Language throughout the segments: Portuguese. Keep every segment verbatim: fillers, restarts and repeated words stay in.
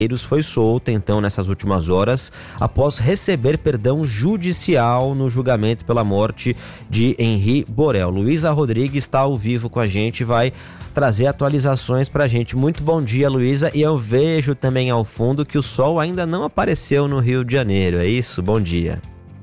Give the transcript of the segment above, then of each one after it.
foi solta, então, nessas últimas horas, após receber perdão judicial no julgamento pela morte de Henri Borel. Luísa Rodrigues está ao vivo com a gente, vai trazer atualizações pra gente. Muito bom dia, Luísa, e eu vejo também ao fundo que o sol ainda não apareceu no Rio de Janeiro, é isso? Bom dia.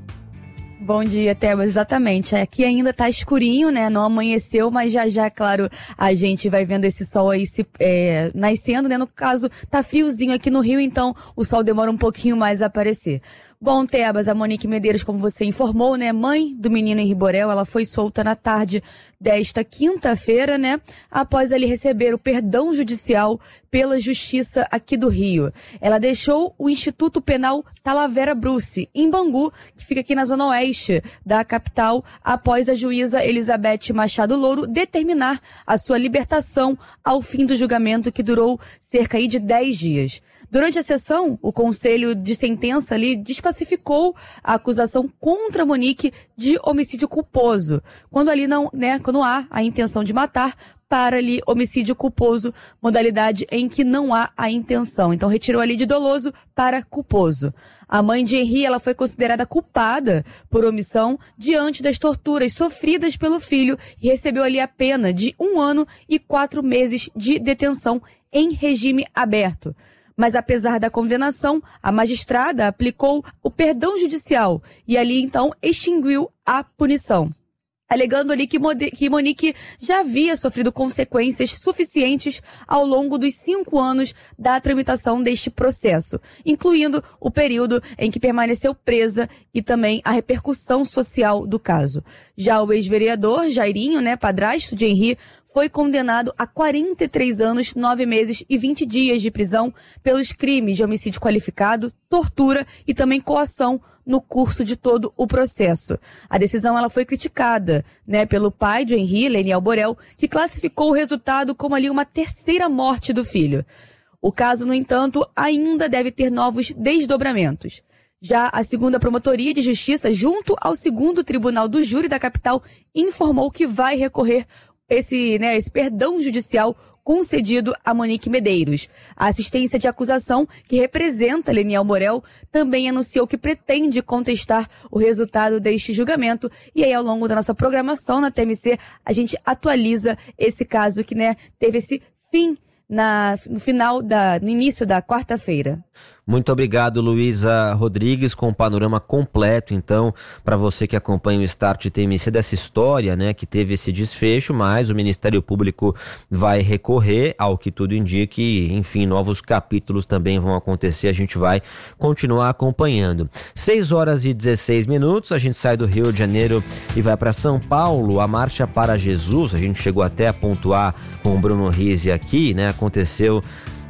Bom dia, Tebas, exatamente. Aqui ainda tá escurinho, né? Não amanheceu, mas já já, claro, a gente vai vendo esse sol aí se, é, nascendo, né? No caso, tá friozinho aqui no Rio, então o sol demora um pouquinho mais a aparecer. Bom, Tebas, a Monique Medeiros, como você informou, né, mãe do menino Henri Borel, ela foi solta na tarde desta quinta-feira, né, após ali receber o perdão judicial pela Justiça aqui do Rio. Ela deixou o Instituto Penal Talavera Bruce, em Bangu, que fica aqui na zona oeste da capital, após a juíza Elizabeth Machado Louro determinar a sua libertação ao fim do julgamento, que durou cerca aí de dez dias. Durante a sessão, o Conselho de Sentença ali desclassificou a acusação contra a Monique de homicídio culposo, quando ali não, né, quando há a intenção de matar, para ali homicídio culposo, modalidade em que não há a intenção. Então retirou ali de doloso para culposo. A mãe de Henri, ela foi considerada culpada por omissão diante das torturas sofridas pelo filho e recebeu ali a pena de um ano e quatro meses de detenção em regime aberto. Mas apesar da condenação, a magistrada aplicou o perdão judicial e ali então extinguiu a punição, alegando ali que, que Monique já havia sofrido consequências suficientes ao longo dos cinco anos da tramitação deste processo, incluindo o período em que permaneceu presa e também a repercussão social do caso. Já o ex-vereador Jairinho, né, padrasto de Henri, foi condenado a quarenta e três anos, nove meses e vinte dias de prisão pelos crimes de homicídio qualificado, tortura e também coação no curso de todo o processo. A decisão ela foi criticada, né, pelo pai de Henri, Leniel Borel, que classificou o resultado como ali uma terceira morte do filho. O caso, no entanto, ainda deve ter novos desdobramentos. Já a segunda Promotoria de Justiça, junto ao segundo Tribunal do Júri da capital, informou que vai recorrer esse, né, esse perdão judicial concedido a Monique Medeiros. A assistência de acusação, que representa Leniel Borel, também anunciou que pretende contestar o resultado deste julgamento. E aí, ao longo da nossa programação na T M C, a gente atualiza esse caso que, né, teve esse fim na, no final da, no início da quarta-feira. Muito obrigado, Luísa Rodrigues, com o panorama completo, então, para você que acompanha o Start T M C dessa história, né, que teve esse desfecho, mas o Ministério Público vai recorrer, ao que tudo indica, e, enfim, novos capítulos também vão acontecer, a gente vai continuar acompanhando. seis horas e dezesseis minutos, a gente sai do Rio de Janeiro e vai para São Paulo, a Marcha para Jesus, a gente chegou até a pontuar com o Bruno Rizzi aqui, né, aconteceu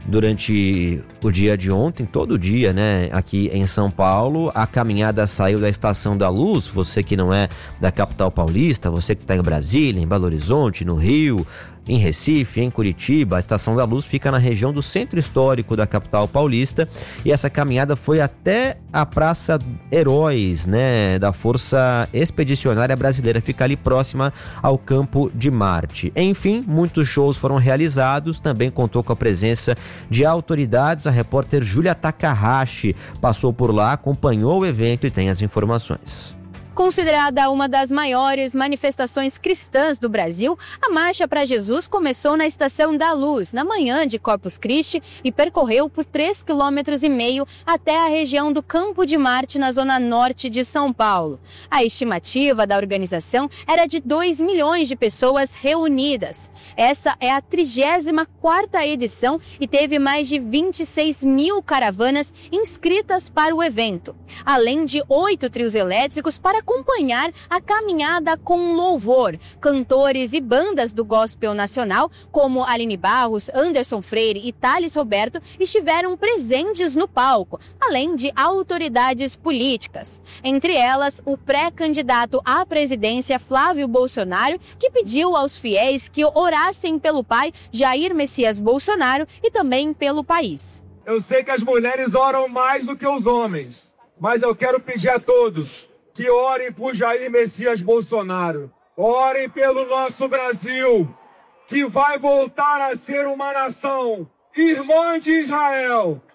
durante o dia de ontem, todo dia, né, aqui em São Paulo. A caminhada saiu da Estação da Luz. Você que não é da capital paulista, você que está em Brasília, em Belo Horizonte, no Rio, em Recife, em Curitiba, a Estação da Luz fica na região do centro histórico da capital paulista, e essa caminhada foi até a Praça Heróis, né, da Força Expedicionária Brasileira, fica ali próxima ao Campo de Marte. Enfim, muitos shows foram realizados, também contou com a presença de autoridades. A repórter Júlia Takahashi passou por lá, acompanhou o evento e tem as informações. Considerada uma das maiores manifestações cristãs do Brasil, a Marcha para Jesus começou na Estação da Luz, na manhã de Corpus Christi, e percorreu por três quilômetros e meio até a região do Campo de Marte, na zona norte de São Paulo. A estimativa da organização era de dois milhões de pessoas reunidas. Essa é a trigésima quarta edição e teve mais de vinte e seis mil caravanas inscritas para o evento, além de oito trios elétricos para acompanhar a caminhada com louvor. Cantores e bandas do gospel nacional, como Aline Barros, Anderson Freire e Thales Roberto, estiveram presentes no palco, além de autoridades políticas. Entre elas, o pré-candidato à presidência Flávio Bolsonaro, que pediu aos fiéis que orassem pelo pai Jair Messias Bolsonaro e também pelo país. Eu sei que as mulheres oram mais do que os homens, mas eu quero pedir a todos que orem por Jair Messias Bolsonaro. Orem pelo nosso Brasil, que vai voltar a ser uma nação irmã de Israel,